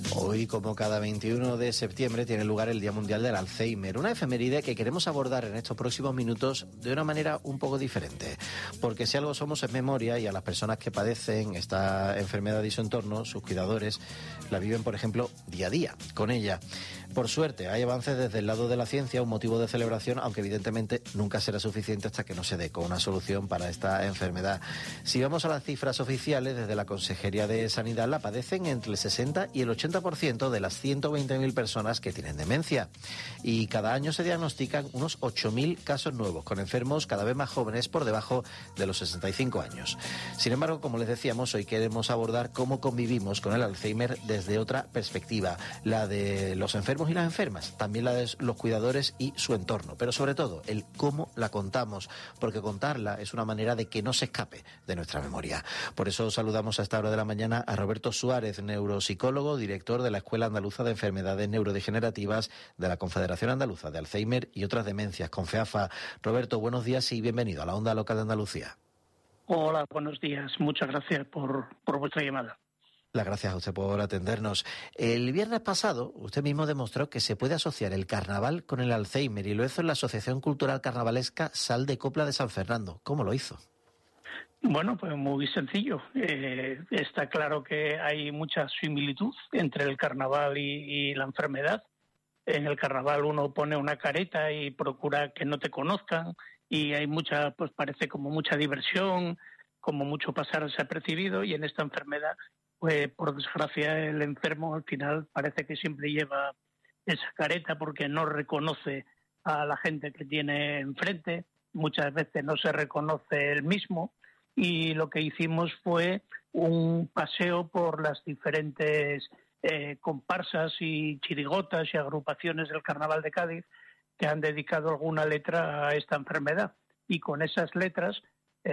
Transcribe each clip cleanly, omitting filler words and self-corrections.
Hoy, como cada 21 de septiembre, tiene lugar el Día Mundial del Alzheimer, una efeméride que queremos abordar en estos próximos minutos de una manera un poco diferente. Porque si algo somos es memoria, y a las personas que padecen esta enfermedad y su entorno, sus cuidadores, la viven, por ejemplo, día a día con ella. Por suerte, hay avances desde el lado de la ciencia, un motivo de celebración, aunque evidentemente nunca será suficiente hasta que no se dé con una solución para esta enfermedad. Si vamos a las cifras oficiales, desde la Consejería de Sanidad la padecen entre el 60 y el 80% de las 120.000 personas que tienen demencia. Y cada año se diagnostican unos 8.000 casos nuevos, con enfermos cada vez más jóvenes por debajo de los 65 años. Sin embargo, como les decíamos, hoy queremos abordar cómo convivimos con el Alzheimer desde otra perspectiva, la de los enfermos y las enfermas, también la de los cuidadores y su entorno, pero sobre todo el cómo la contamos, porque contarla es una manera de que no se escape de nuestra memoria. Por eso saludamos a esta hora de la mañana a Roberto Suárez, neuropsicólogo, director de la Escuela Andaluza de Enfermedades Neurodegenerativas de la Confederación Andaluza de Alzheimer y otras demencias, CONFEAFA. Roberto, buenos días y bienvenido a la Onda Local de Andalucía. Hola, buenos días. Muchas gracias por vuestra llamada. Las gracias a usted por atendernos. El viernes pasado, usted mismo demostró que se puede asociar el carnaval con el Alzheimer y lo hizo en la Asociación Cultural Carnavalesca Sal de Copla de San Fernando. ¿Cómo lo hizo? Bueno, pues muy sencillo. Está claro que hay mucha similitud entre el carnaval y la enfermedad. En el carnaval uno pone una careta y procura que no te conozcan y hay mucha, pues parece como mucha diversión, como mucho pasar desapercibido, y en esta enfermedad, pues por desgracia el enfermo al final parece que siempre lleva esa careta porque no reconoce a la gente que tiene enfrente, muchas veces no se reconoce él mismo, y lo que hicimos fue un paseo por las diferentes comparsas y chirigotas y agrupaciones del Carnaval de Cádiz que han dedicado alguna letra a esta enfermedad, y con esas letras,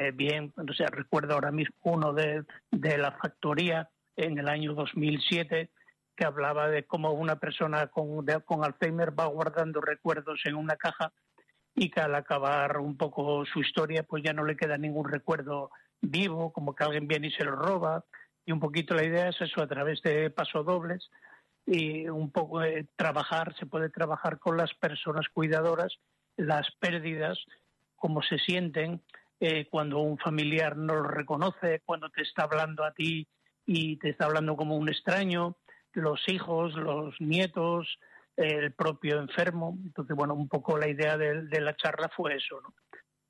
recuerdo ahora mismo uno de la Factoría en el año 2007, que hablaba de cómo una persona con Alzheimer va guardando recuerdos en una caja y que al acabar un poco su historia pues ya no le queda ningún recuerdo vivo, como que alguien viene y se lo roba. Y un poquito la idea es eso, a través de pasodobles, y un poco se puede trabajar con las personas cuidadoras, las pérdidas, cómo se sienten cuando un familiar no lo reconoce, cuando te está hablando a ti y te está hablando como un extraño, los hijos, los nietos, el propio enfermo. Entonces, bueno, un poco la idea de la charla fue eso, ¿no?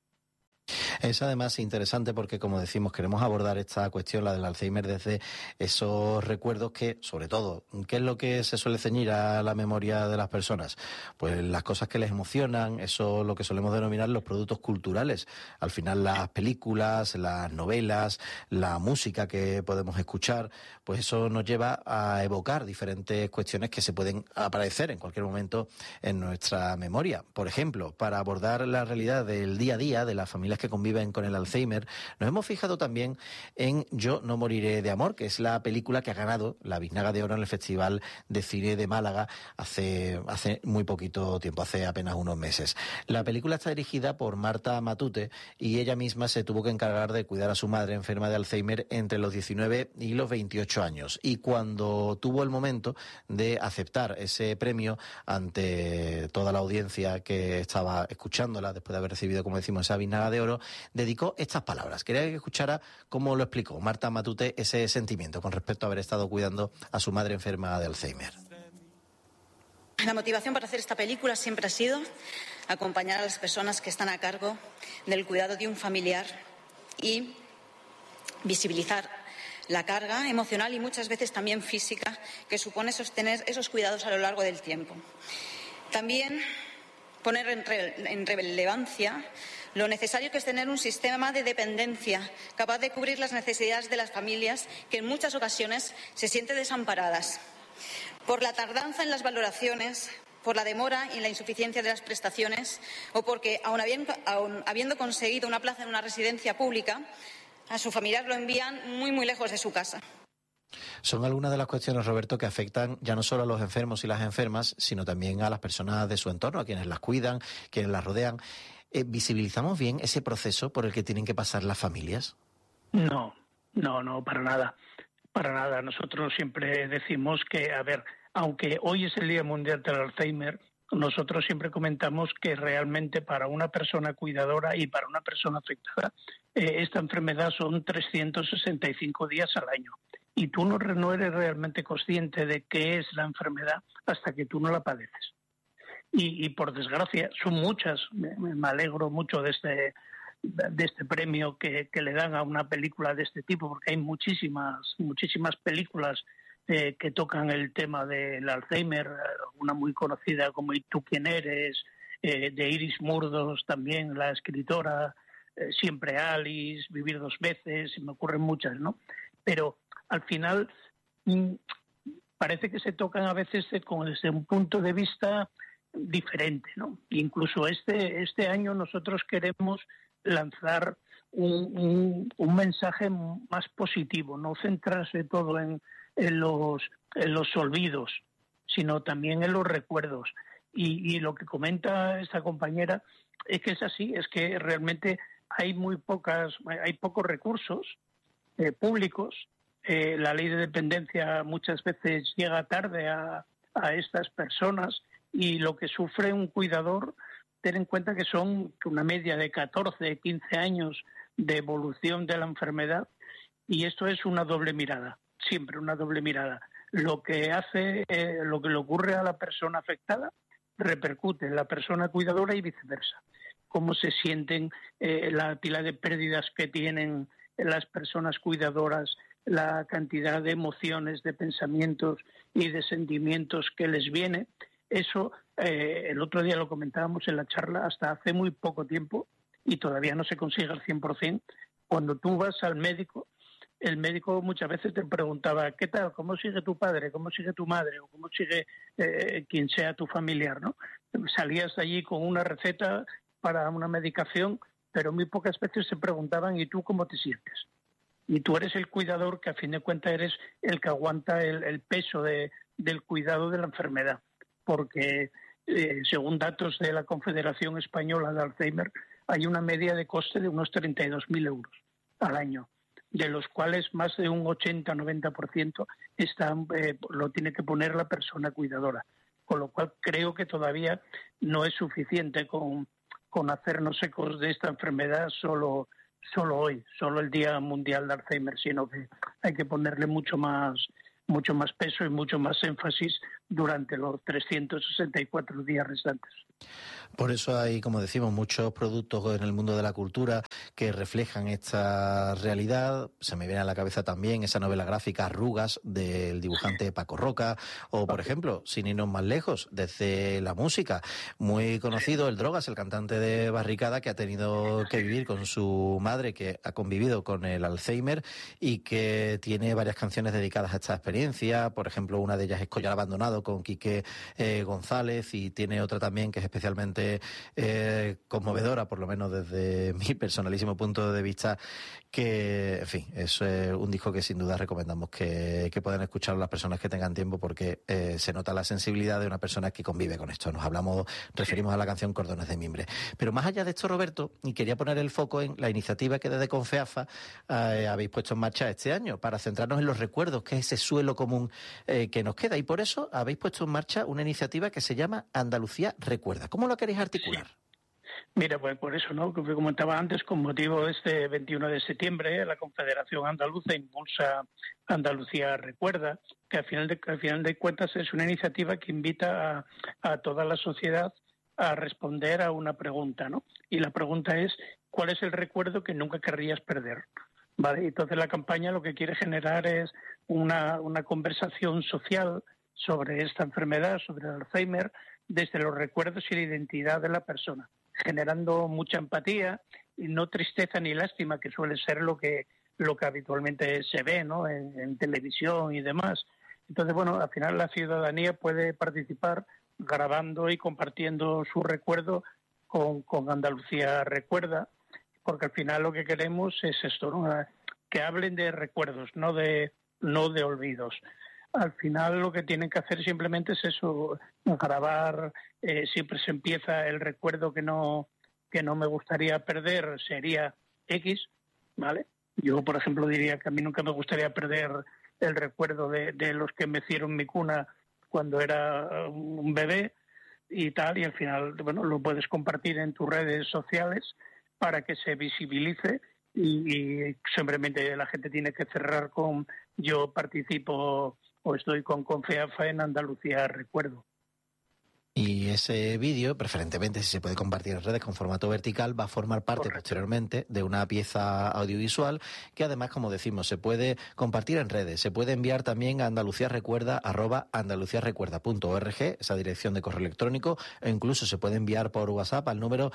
Es además interesante porque, como decimos, queremos abordar esta cuestión, la del Alzheimer, desde esos recuerdos que, sobre todo, ¿qué es lo que se suele ceñir a la memoria de las personas? Pues las cosas que les emocionan, eso lo que solemos denominar los productos culturales. Al final las películas, las novelas, la música que podemos escuchar, pues eso nos lleva a evocar diferentes cuestiones que se pueden aparecer en cualquier momento en nuestra memoria. Por ejemplo, para abordar la realidad del día a día de las familias que conviven con el Alzheimer, nos hemos fijado también en Yo no moriré de amor, que es la película que ha ganado la Biznaga de Oro en el Festival de Cine de Málaga hace muy poquito tiempo, hace apenas unos meses. La película está dirigida por Marta Matute y ella misma se tuvo que encargar de cuidar a su madre enferma de Alzheimer entre los 19 y los 28 años. Y cuando tuvo el momento de aceptar ese premio ante toda la audiencia que estaba escuchándola, después de haber recibido, como decimos, esa Biznaga de Oro, dedicó estas palabras. Quería que escuchara cómo lo explicó Marta Matute ese sentimiento con respecto a haber estado cuidando a su madre enferma de Alzheimer. La motivación para hacer esta película siempre ha sido acompañar a las personas que están a cargo del cuidado de un familiar y visibilizar la carga emocional y muchas veces también física que supone sostener esos cuidados a lo largo del tiempo. También poner en relevancia lo necesario que es tener un sistema de dependencia capaz de cubrir las necesidades de las familias que en muchas ocasiones se sienten desamparadas por la tardanza en las valoraciones, por la demora y la insuficiencia de las prestaciones, o porque, aun habiendo conseguido una plaza en una residencia pública, a su familiar lo envían muy, muy lejos de su casa. Son algunas de las cuestiones, Roberto, que afectan ya no solo a los enfermos y las enfermas, sino también a las personas de su entorno, a quienes las cuidan, quienes las rodean. ¿Visibilizamos bien ese proceso por el que tienen que pasar las familias? No, para nada. Para nada. Nosotros siempre decimos que, a ver, aunque hoy es el Día Mundial del Alzheimer, nosotros siempre comentamos que realmente para una persona cuidadora y para una persona afectada, esta enfermedad son 365 días al año. Y tú no eres realmente consciente de qué es la enfermedad hasta que tú no la padeces. Y por desgracia, son muchas. Me alegro mucho de este premio que le dan a una película de este tipo, porque hay muchísimas películas que tocan el tema del Alzheimer, una muy conocida como ¿Y tú quién eres?, de Iris Murdos también, la escritora, Siempre Alice, Vivir dos veces, y me ocurren muchas, ¿no? Pero al final parece que se tocan a veces desde un punto de vista diferente, ¿no? Incluso este año nosotros queremos lanzar un mensaje más positivo, no centrarse todo en los olvidos, sino también en los recuerdos. Y lo que comenta esta compañera es que es así, es que realmente hay pocos recursos públicos. La ley de dependencia muchas veces llega tarde a estas personas, y lo que sufre un cuidador, ten en cuenta que son una media de 14, 15 años de evolución de la enfermedad, y esto es una doble mirada, siempre una doble mirada. Lo que le ocurre a la persona afectada repercute en la persona cuidadora y viceversa. Cómo se sienten, la pila de pérdidas que tienen las personas cuidadoras, la cantidad de emociones, de pensamientos y de sentimientos que les viene. Eso, el otro día lo comentábamos en la charla, hasta hace muy poco tiempo, y todavía no se consigue al 100%, cuando tú vas al médico, el médico muchas veces te preguntaba, ¿qué tal? ¿Cómo sigue tu padre? ¿Cómo sigue tu madre? ¿O cómo sigue quien sea tu familiar, ¿no? Salías de allí con una receta para una medicación, pero muy pocas veces se preguntaban, ¿y tú cómo te sientes? Y tú eres el cuidador, que a fin de cuentas eres el que aguanta el peso del cuidado de la enfermedad. Porque según datos de la Confederación Española de Alzheimer, hay una media de coste de unos 32.000 euros al año, de los cuales más de un 80-90% lo tiene que poner la persona cuidadora. Con lo cual creo que todavía no es suficiente con hacernos ecos de esta enfermedad solo hoy, solo el Día Mundial de Alzheimer, sino que hay que ponerle mucho más peso y mucho más énfasis durante los 364 días restantes. Por eso hay, como decimos, muchos productos en el mundo de la cultura que reflejan esta realidad. Se me viene a la cabeza también esa novela gráfica Arrugas del dibujante Paco Roca, o por ejemplo, sin irnos más lejos, desde la música, muy conocido el Drogas, el cantante de Barricada, que ha tenido que vivir con su madre, que ha convivido con el Alzheimer y que tiene varias canciones dedicadas a esta experiencia. Por ejemplo, una de ellas es Collar Abandonado con Quique González, y tiene otra también que es especialmente conmovedora, por lo menos desde mi personalísimo punto de vista, que, en fin, es un disco que sin duda recomendamos que puedan escuchar las personas que tengan tiempo, porque se nota la sensibilidad de una persona que convive con esto. Referimos a la canción Cordones de Mimbre. Pero más allá de esto, Roberto, y quería poner el foco en la iniciativa que desde Confeafa habéis puesto en marcha este año para centrarnos en los recuerdos, que es ese suelo común que nos queda, y por eso habéis puesto en marcha una iniciativa que se llama Andalucía Recuerda. ¿Cómo lo queréis articular? Sí. Mira, pues por eso, ¿no? Como comentaba antes, con motivo de este 21 de septiembre, la Confederación Andaluza impulsa Andalucía Recuerda, que al final de cuentas es una iniciativa que invita a toda la sociedad a responder a una pregunta, ¿no? Y la pregunta es, ¿cuál es el recuerdo que nunca querrías perder? ¿Vale? Entonces la campaña lo que quiere generar es una conversación social sobre esta enfermedad, sobre el Alzheimer, desde los recuerdos y la identidad de la persona, generando mucha empatía y no tristeza ni lástima, que suele ser lo que habitualmente se ve, ¿no? en televisión y demás. Entonces, bueno, al final la ciudadanía puede participar grabando y compartiendo su recuerdo con Andalucía Recuerda, porque al final lo que queremos es esto, ¿no? Que hablen de recuerdos, no de olvidos. Al final lo que tienen que hacer simplemente es eso, grabar. Siempre se empieza el recuerdo que no me gustaría perder, sería X, ¿vale? Yo, por ejemplo, diría que a mí nunca me gustaría perder el recuerdo de los que mecieron mi cuna cuando era un bebé y tal, y al final, bueno, lo puedes compartir en tus redes sociales para que se visibilice y simplemente la gente tiene que cerrar con yo participo o estoy con Confeafa en Andalucía Recuerdo. Y ese vídeo, preferentemente si se puede compartir en redes con formato vertical, va a formar parte Correcto. posteriormente de una pieza audiovisual que además, como decimos, se puede compartir en redes, se puede enviar también a andaluciarecuerda@andaluciarecuerda.org, esa dirección de correo electrónico, e incluso se puede enviar por WhatsApp al número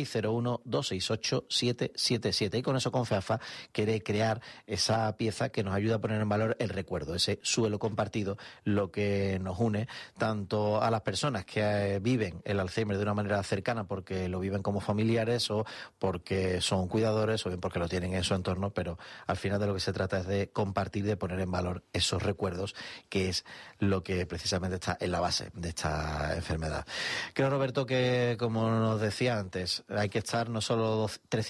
601-268-777. Y con eso Confeafa quiere crear esa pieza que nos ayuda a poner en valor el recuerdo, ese suelo compartido, lo que nos une tanto a las personas que viven el Alzheimer de una manera cercana porque lo viven como familiares o porque son cuidadores o bien porque lo tienen en su entorno, pero al final de lo que se trata es de compartir, de poner en valor esos recuerdos, que es lo que precisamente está en la base de esta enfermedad. Creo, Roberto, que como nos decía antes, hay que estar no solo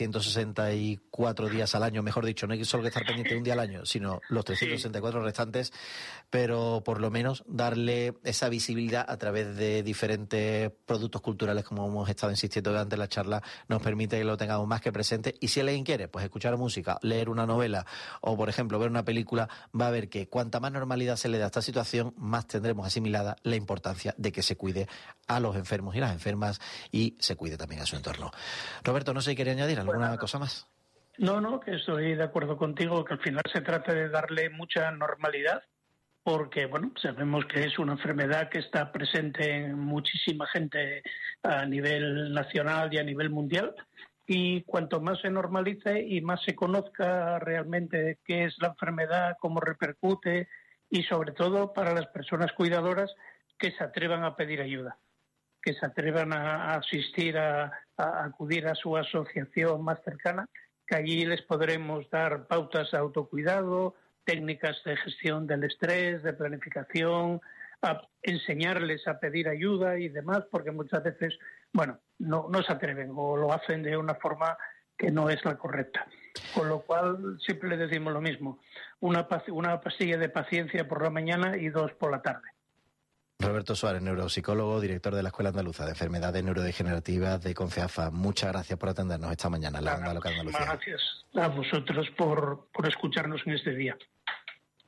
364 días al año, mejor dicho, no hay solo que estar pendiente de un día al año, sino los 364 restantes, pero por lo menos darle esa visibilidad a través de diferentes productos culturales, como hemos estado insistiendo durante la charla, nos permite que lo tengamos más que presente. Y si alguien quiere, pues escuchar música, leer una novela o, por ejemplo, ver una película, va a ver que cuanta más normalidad se le da a esta situación, más tendremos asimilada la importancia de que se cuide a los enfermos y las enfermas y se cuide también a su entorno. Roberto, no sé si quiere añadir alguna cosa más. No, que estoy de acuerdo contigo, que al final se trata de darle mucha normalidad, porque bueno, sabemos que es una enfermedad que está presente en muchísima gente a nivel nacional y a nivel mundial, y cuanto más se normalice y más se conozca realmente qué es la enfermedad, cómo repercute, y sobre todo para las personas cuidadoras que se atrevan a pedir ayuda, que se atrevan a asistir, a acudir a su asociación más cercana, que allí les podremos dar pautas de autocuidado, técnicas de gestión del estrés, de planificación, a enseñarles a pedir ayuda y demás, porque muchas veces, bueno, no se atreven o lo hacen de una forma que no es la correcta. Con lo cual siempre les decimos lo mismo, una pastilla de paciencia por la mañana y 2 por la tarde. Roberto Suárez, neuropsicólogo, director de la Escuela Andaluza de Enfermedades Neurodegenerativas de Confeafa. Muchas gracias por atendernos esta mañana en la Onda Local Andalucía. Gracias a vosotros por escucharnos en este día.